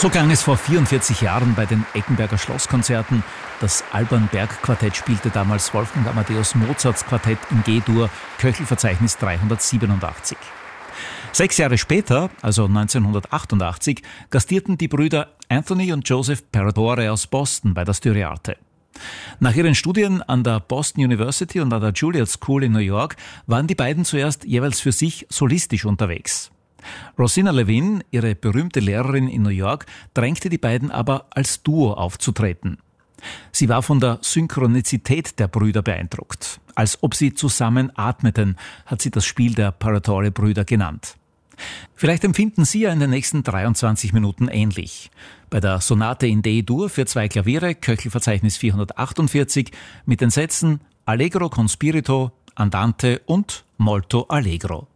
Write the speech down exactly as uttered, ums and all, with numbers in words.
So klang es vor vierundvierzig Jahren bei den Eckenberger Schlosskonzerten. Das Alban Berg Quartett spielte damals Wolfgang Amadeus Mozarts Quartett in G-Dur, Köchelverzeichnis dreihundertsiebenundachtzig. Sechs Jahre später, also neunzehnhundertachtundachtzig, gastierten die Brüder Anthony und Joseph Paradore aus Boston bei der Styriarte. Nach ihren Studien an der Boston University und an der Juilliard School in New York waren die beiden zuerst jeweils für sich solistisch unterwegs. Rosina Levin, ihre berühmte Lehrerin in New York, drängte die beiden aber als Duo aufzutreten. Sie war von der Synchronizität der Brüder beeindruckt. Als ob sie zusammen atmeten, hat sie das Spiel der Paradore-Brüder genannt. Vielleicht empfinden Sie ja in den nächsten dreiundzwanzig Minuten ähnlich. Bei der Sonate in D-Dur für zwei Klaviere, Köchelverzeichnis vierhundertachtundvierzig, mit den Sätzen Allegro con spirito, Andante und Molto allegro.